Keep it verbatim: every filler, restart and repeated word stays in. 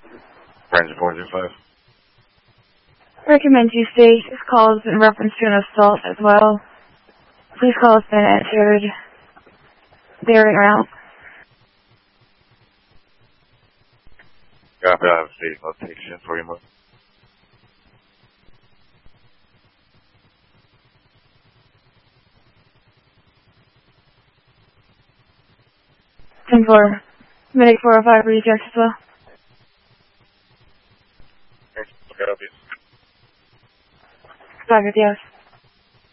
Ranger four zero five. Recommend you state this call is in reference to an assault as well. Please call has been entered there and around. Copy, I have a state location for you, Mo. ten four. Medic four oh five reject as well. Thanks. Copy. five fifty hours.